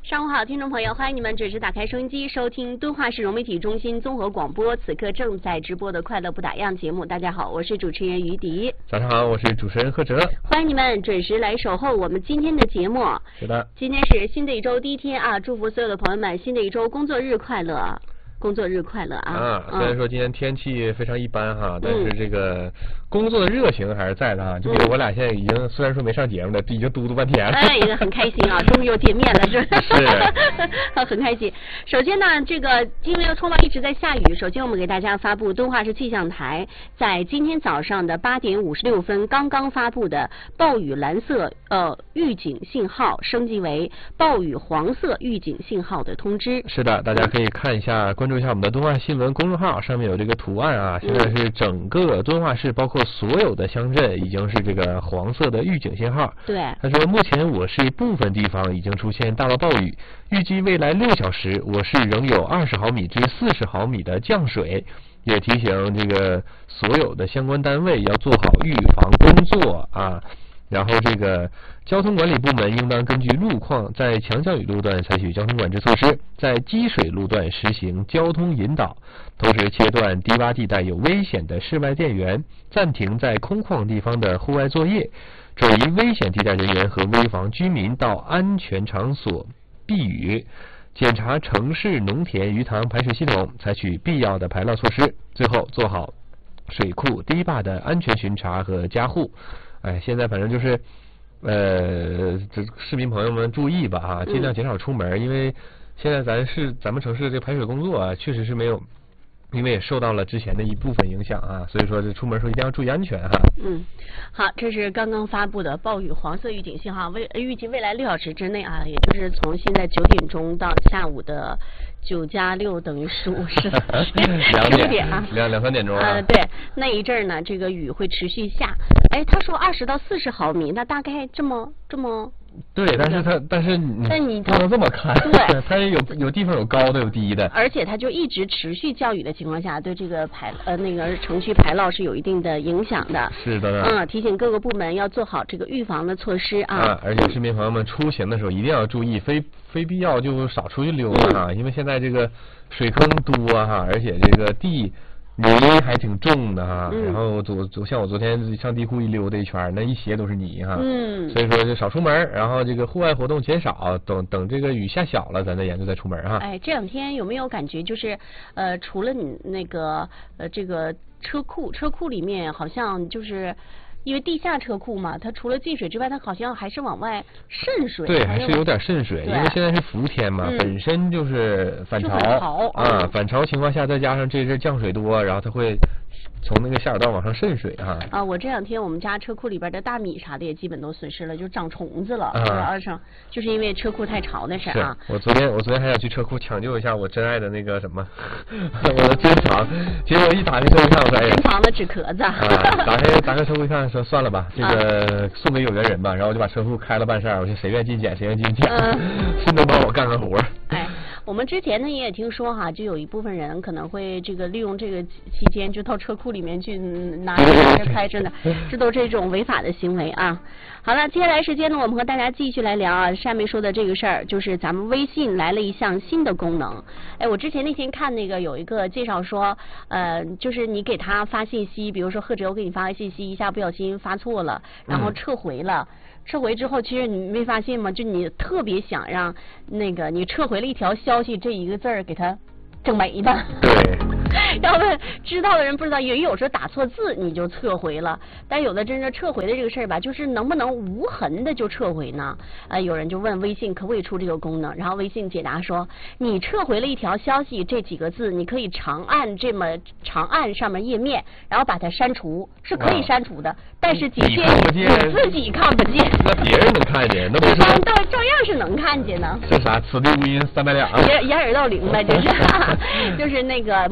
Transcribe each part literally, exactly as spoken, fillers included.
上午好，听众朋友，欢迎你们准时打开收音机，收听敦化市融媒体中心综合广播。此刻正在直播的《快乐不打烊》节目，大家好，我是主持人于迪。 早上好，我是主持人贺哲。 欢迎你们准时来守候我们今天的节目。 是的， 今天是新的一周第一天啊，祝福所有的朋友们新的一周工作日快乐。工作日快乐啊！ 啊，虽然说今天天气非常一般哈，嗯、但是这个工作的热情还是在的哈。就比如我俩现在已经虽然说没上节目了，已经嘟嘟半天了。 哎，也很开心啊，终于又见面了，是吧？ 是， 很开心。首先呢，这个因为通报一直在下雨，首先我们给大家发布敦化市气象台在今天早上的八点五十六分刚刚发布的暴雨蓝色呃预警信号升级为暴雨黄色预警信号的通知。 是的，大家可以看一下。关注一下我们的敦化新闻公众号，上面有这个图案啊。现在是整个敦化市，包括所有的乡镇，已经是这个黄色的预警信号。 对。 他说，目前我市部分地方已经出现大到暴雨，预计未来六小时，我市仍有二十毫米至四十毫米的降水。也提醒这个所有的相关单位要做好预防工作啊。然后这个交通管理部门应当根据路况，在强降雨路段采取交通管制措施，在积水路段实行交通引导，同时切断低洼地带有危险的室外电源，暂停在空旷地方的户外作业，转移危险地带人员和危房居民到安全场所避雨，检查城市农田鱼塘排水系统，采取必要的排涝措施，最后做好水库堤坝的安全巡查和加护。哎，现在反正就是，呃，这市民朋友们注意吧啊，尽量减少出门，嗯、因为现在咱是咱们城市的这个排水工作啊，确实是没有，因为也受到了之前的一部分影响啊，所以说这出门时候一定要注意安全哈。 嗯，好，这是刚刚发布的暴雨黄色预警信号，未预计未来六小时之内啊，也就是从现在九点钟到下午的九加六等于十五是两点, 点啊， 两两三点钟啊。 呃，对，那一阵儿呢，这个雨会持续下。哎，他说二十到四十毫米，那大概这么这么。 对，但是它但是你但你不能这么看， 对， 它也有有地方有高的有低的， 而且它就一直持续降雨的情况下，对这个排呃那个城区排涝是有一定的影响的。 是的。 嗯，提醒各个部门要做好这个预防的措施啊。 啊，而且市民朋友们出行的时候一定要注意，非非必要就少出去溜达啊，嗯、因为现在这个水坑多哈，而且这个地。泥还挺重的哈，嗯、然后昨昨像我昨天上地库一溜达一圈，那一鞋都是泥哈， 嗯， 所以说就少出门，然后这个户外活动减少，等等这个雨下小了，咱再研究再出门哈。 哎，这两天有没有感觉就是呃，除了你那个呃这个车库，车库里面好像就是。因为地下车库嘛，它除了进水之外，它好像还是往外渗水。 对，还是有点渗水，因为现在是伏天嘛，嗯、本身就是反潮, 反潮啊，嗯、反潮情况下，再加上这阵降水多，然后它会从那个下水道往上渗水哈。 啊，我这两天我们家车库里边的大米啥的也基本都损失了，就长虫子了， 啊、 主要是就是因为车库太潮的事啊。 我昨天我昨天还想去车库抢救一下我真爱的那个什么，我的珍藏，结果一打开车库看，我说哎呀， 珍藏的纸壳子。 啊，打开打开车库一看，说算了吧，这个送给有缘人吧，然后我就把车库开了半扇，我说谁愿进捡谁愿进捡，顺便帮我干个活。 哎，我们之前呢也听说哈，就有一部分人可能会这个利用这个期间就到车库里面去拿着拍着呢，这都是这种违法的行为啊。好了，接下来时间呢，我们和大家继续来聊啊，上面说的这个事儿，就是咱们微信来了一项新的功能。哎，我之前那天看那个有一个介绍说，呃，就是你给他发信息，比如说贺哲，我给你发个信息，一下不小心发错了，然后撤回了。嗯撤回之后，其实你没发现吗？就你特别想让那个你撤回了一条消息这一个字儿给它整没了。 对。 要不知道的人不知道，因为有时候打错字你就撤回了，但有的真正撤回的这个事儿吧，就是能不能无痕的就撤回呢？呃，有人就问微信可不可以出这个功能，然后微信解答说，你撤回了一条消息这几个字，你可以长按这么长按上面页面，然后把它删除，是可以删除的，但是仅限你自己看不见。 那别人能看见，那不是照照样是能看见呢。 这啥？此地无银三百两。 掩掩耳盗铃呗，就是就是那个目前没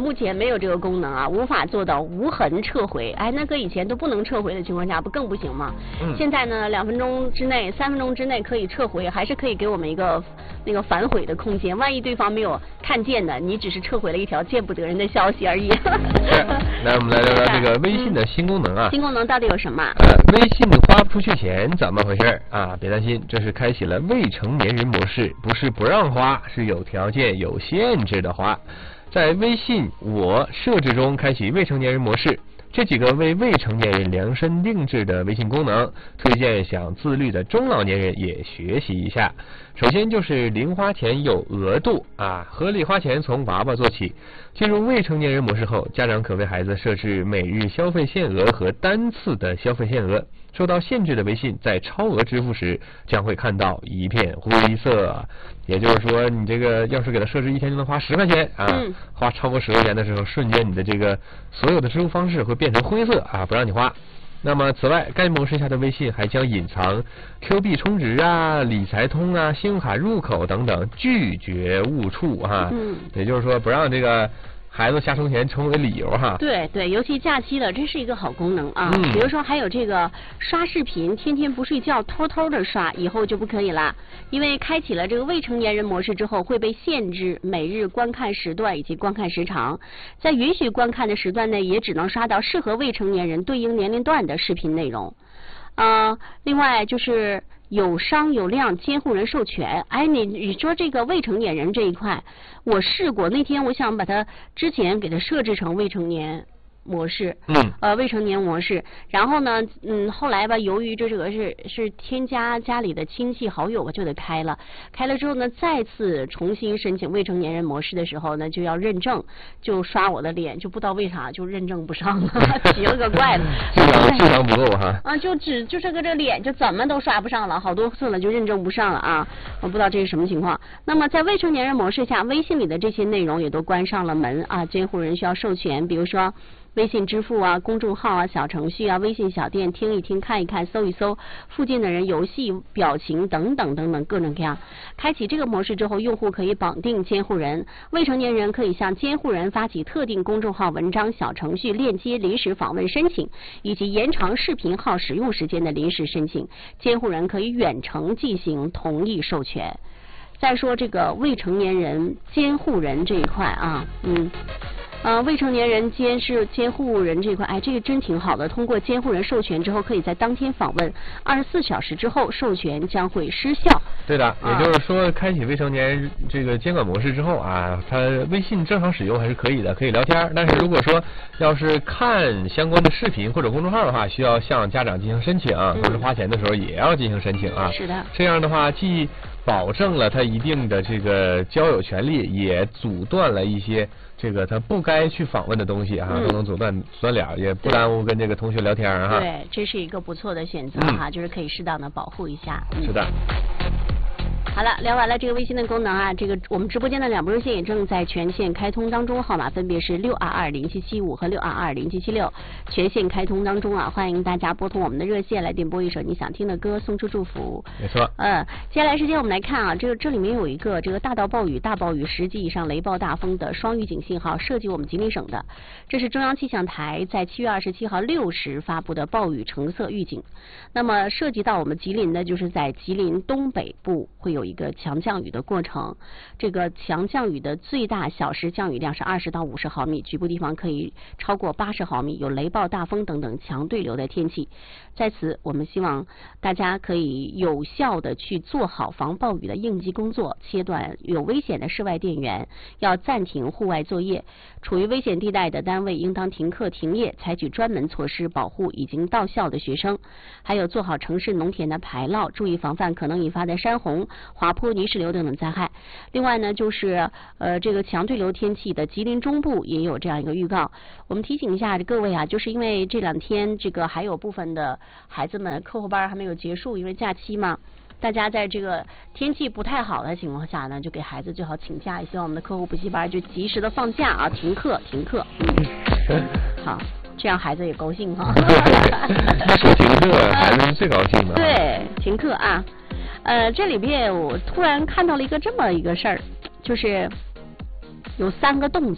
没有这个功能啊，无法做到无痕撤回。哎，那搁以前都不能撤回的情况下，不更不行吗？嗯。现在呢，两分钟之内、三分钟之内可以撤回，还是可以给我们一个那个反悔的空间。万一对方没有看见的，你只是撤回了一条见不得人的消息而已。 是。来，我们来聊聊这个微信的新功能啊。 新功能到底有什么？ 呃，微信花不出去钱怎么回事啊？别担心，这是开启了未成年人模式，不是不让花，是有条件、有限制的花。在微信我设置中开启未成年人模式，这几个为未成年人量身定制的微信功能，推荐想自律的中老年人也学习一下。首先就是零花钱有额度啊，合理花钱从娃娃做起。进入未成年人模式后，家长可为孩子设置每日消费限额和单次的消费限额。受到限制的微信在超额支付时将会看到一片灰色，也就是说你这个要是给他设置一天就能花十块钱啊，嗯、花超过十块钱的时候，瞬间你的这个所有的支付方式会变成灰色啊，不让你花。那么此外，该模式下的微信还将隐藏 Q 币充值啊、理财通啊、信用卡入口等等，拒绝误触啊。嗯，也就是说不让这个孩子瞎充钱成为理由哈。 对对，尤其假期了，这是一个好功能啊。嗯、比如说还有这个刷视频，天天不睡觉，偷偷的刷，以后就不可以了，因为开启了这个未成年人模式之后，会被限制每日观看时段以及观看时长，在允许观看的时段内，也只能刷到适合未成年人对应年龄段的视频内容。呃，另外就是有商有量，监护人授权。哎，你你说这个未成年人这一块，我试过，那天我想把它之前给它设置成未成年模式，嗯，呃，未成年模式。然后呢，嗯，后来吧，由于这这个是是添加家里的亲戚好友吧，就得开了。开了之后呢，再次重新申请未成年人模式的时候呢，就要认证，就刷我的脸，就不知道为啥就认证不上了，奇了个怪了。 智商智商不够哈。 啊，就只就这个这脸就怎么都刷不上了，好多次了就认证不上了啊！我不知道这是什么情况。那么在未成年人模式下，微信里的这些内容也都关上了门啊，监护人需要授权，比如说微信支付啊、公众号啊、小程序啊、微信小店听一听、看一看、搜一搜、附近的人、游戏、表情等等等等各种各样。开启这个模式之后，用户可以绑定监护人，未成年人可以向监护人发起特定公众号文章、小程序链接临时访问申请，以及延长视频号使用时间的临时申请，监护人可以远程进行同意授权。再说这个未成年人监护人这一块啊，嗯。呃，未成年人监视监护人这块，哎，这个真挺好的。通过监护人授权之后，可以在当天访问，二十四小时之后授权将会失效。 对的，也就是说，开启未成年这个监管模式之后啊，它微信正常使用还是可以的，可以聊天。但是如果说要是看相关的视频或者公众号的话，需要向家长进行申请，同时花钱的时候也要进行申请啊。 是的。 这样的话，既保证了他一定的这个交友权利，也阻断了一些这个他不该去访问的东西啊，嗯、都能阻断阻断了，也不耽误跟这个同学聊天啊。 对，这是一个不错的选择哈、嗯，就是可以适当的保护一下。 嗯、是的。 好了，聊完了这个微信的功能啊，这个我们直播间的两部热线也正在全线开通当中，号码分别是六二二零七七五和六二二零七七六，全线开通当中啊，欢迎大家拨通我们的热线来点播一首你想听的歌，送出祝福。 没错。 嗯，接下来时间我们来看啊，这个这里面有一个这个大到暴雨、大暴雨、十级以上雷暴大风的双预警信号，涉及我们吉林省的，这是中央气象台在七月二十七号六时发布的暴雨橙色预警。那么涉及到我们吉林的，就是在吉林东北部会有一个强降雨的过程，这个强降雨的最大小时降雨量是二十到五十毫米，局部地方可以超过八十毫米，有雷暴、大风等等强对流的天气。在此，我们希望大家可以有效的去做好防暴雨的应急工作，切断有危险的室外电源，要暂停户外作业。处于危险地带的单位应当停课停业，采取专门措施保护已经到校的学生。还有做好城市农田的排涝，注意防范可能引发的山洪、滑坡、泥石流等等灾害。另外呢，就是呃这个强对流天气的吉林中部也有这样一个预告。我们提醒一下各位啊，就是因为这两天这个还有部分的孩子们课后班还没有结束，因为假期嘛。大家在这个天气不太好的情况下呢，就给孩子最好请假，也希望我们的课后补习班就及时的放假啊，停课停课。嗯，好，这样孩子也高兴哈。 说停课，孩子是最高兴的。 对，停课啊。呃，这里边我突然看到了一个这么一个事儿，就是有三个动作，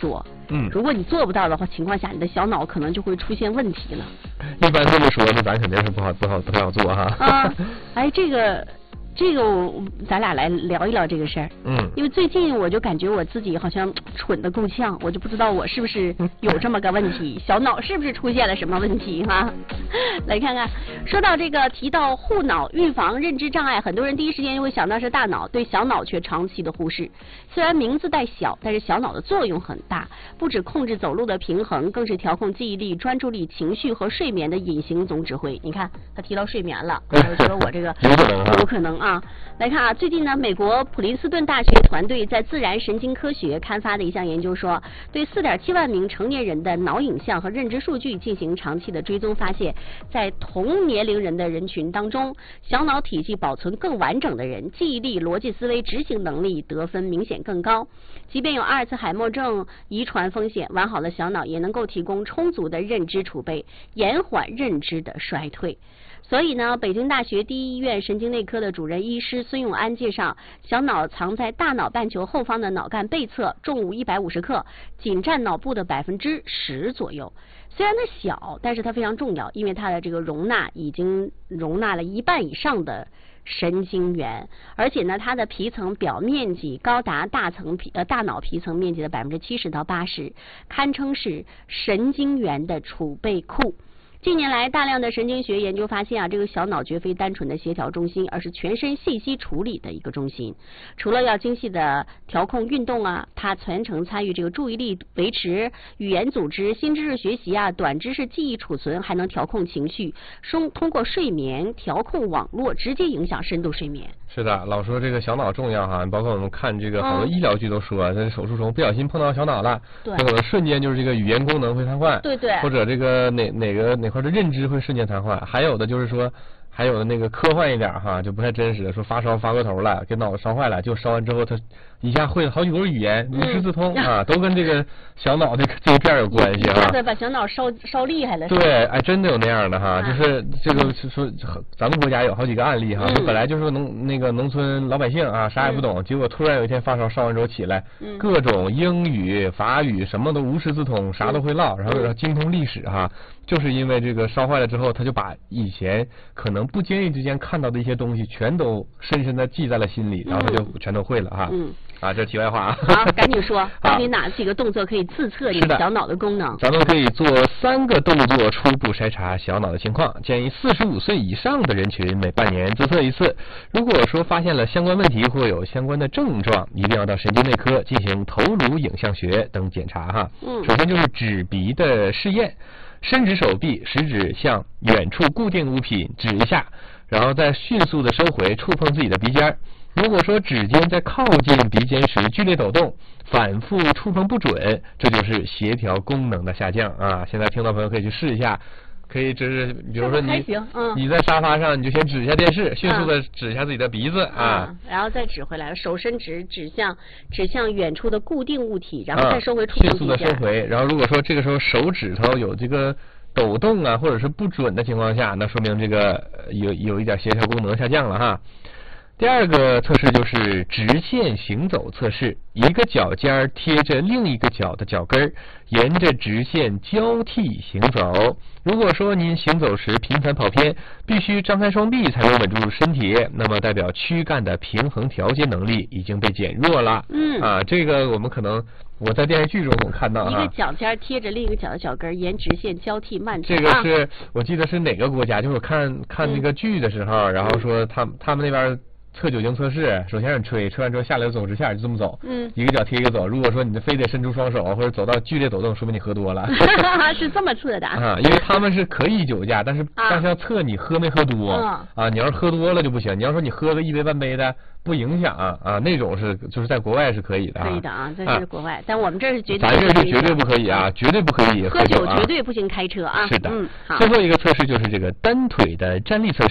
嗯， 如果你做不到的话情况下，你的小脑可能就会出现问题了。 一般这么说，那咱肯定是不好不好不太好做哈。 啊，哎，这个。这个我咱俩来聊一聊这个事儿。 嗯， 因为最近我就感觉我自己好像蠢得够呛，我就不知道我是不是有这么个问题，小脑是不是出现了什么问题哈？来看看，说到这个提到护脑预防认知障碍，很多人第一时间就会想到是大脑，对小脑却长期的忽视。虽然名字带小，但是小脑的作用很大，不止控制走路的平衡，更是调控记忆力、专注力、情绪和睡眠的隐形总指挥。你看他提到睡眠了，我觉得我这个有可能有可能啊。啊，来看啊，最近呢，美国普林斯顿大学团队在《自然神经科学》刊发的一项研究说，对 四点七万名成年人的脑影像和认知数据进行长期的追踪，发现，在同年龄人的人群当中，小脑体系保存更完整的人，记忆力、逻辑思维、执行能力得分明显更高。即便有阿尔茨海默症遗传风险，完好的小脑也能够提供充足的认知储备，延缓认知的衰退。所以呢，北京大学第一医院神经内科的主任医师孙永安介绍，小脑藏在大脑半球后方的脑干背侧，重五一百五十克，仅占脑部的百分之十左右。虽然它小，但是它非常重要，因为它的这个容纳已经容纳了一半以上的神经元，而且呢，它的皮层表面积高达大层皮呃大脑皮层面积的百分之七十到八十，堪称是神经元的储备库。近年来，大量的神经学研究发现啊，这个小脑绝非单纯的协调中心，而是全身信息处理的一个中心。除了要精细的调控运动啊，它全程参与这个注意力维持、语言组织、新知识学习啊、短知识记忆储存，还能调控情绪，通通过睡眠调控网络，直接影响深度睡眠。 是的，老说这个小脑重要哈，包括我们看这个好多医疗剧都说，啊，在、嗯、手术中不小心碰到小脑了， 对， 那可能瞬间就是这个语言功能会瘫痪， 对对， 或者这个哪哪个哪块的认知会瞬间瘫痪，还有的就是说。还有的那个科幻一点哈，就不太真实的，说发烧发过头了，给脑子烧坏了，就烧完之后他一下会了好几国语言，如实自通、嗯、啊，都跟这个小脑的这一片有关系啊。 对，把小脑烧烧厉害了。 对，哎，真的有那样的哈，啊、就是这个是说咱们国家有好几个案例哈，嗯、本来就是农那个农村老百姓啊，啥也不懂，嗯、结果突然有一天发烧，烧完之后起来，嗯、各种英语、法语什么都如实自通，啥都会唠，然后精通历史哈。就是因为这个烧坏了之后，他就把以前可能不经意之间看到的一些东西，全都深深的记在了心里，然后他就全都会了哈。嗯。啊，这题外话啊。 好，赶紧说，到底哪几个动作可以自测你小脑的功能？ 咱们可以做三个动作，初步筛查小脑的情况。建议四十五岁以上的人群每半年自测一次。如果说发现了相关问题或有相关的症状，一定要到神经内科进行头颅影像学等检查哈。嗯。首先就是指鼻的试验。伸直手臂，食指向远处固定物品指一下，然后再迅速的收回，触碰自己的鼻尖。如果说指尖在靠近鼻尖时剧烈抖动，反复触碰不准，这就是协调功能的下降啊！现在听到朋友可以去试一下。可以，就是比如说你、嗯、你在沙发上，你就先指一下电视，迅速的指一下自己的鼻子、嗯、啊、 嗯，然后再指回来，手伸直指向指向远处的固定物体，然后再收回触碰、 嗯、迅速的收回。然后如果说这个时候手指头有这个抖动啊，或者是不准的情况下，那说明这个有有一点协调功能下降了哈。第二个测试就是直线行走测试，一个脚尖贴着另一个脚的脚跟，沿着直线交替行走。如果说您行走时频繁跑偏，必须张开双臂才能稳住身体，那么代表躯干的平衡调节能力已经被减弱了。嗯啊，这个我们可能我在电视剧中我看到、啊、 一个脚尖贴着另一个脚的脚跟，沿直线交替慢走。 这个是、啊、我记得是哪个国家？就是我看看那个剧的时候，嗯、然后说他他们那边。测酒精测试，首先让你吹，吹完之后下来走直线，就这么走，嗯，一个脚贴一个走。如果说你非得伸出双手或者走到剧烈抖动，说明你喝多了。 是这么测的啊？因为他们是可以酒驾，但是、啊、但是要测你喝没喝多、嗯、啊。你要是喝多了就不行，你要说你喝个一杯半杯的不影响啊，啊那种是就是在国外是可以的、啊。 可以的啊，这是国外，啊、但我们这是绝对。 咱这是绝对不可以啊，绝对不可以喝酒，喝酒绝对不行开车啊。 是的， 嗯，好。 最后一个测试就是这个单腿的站立测试。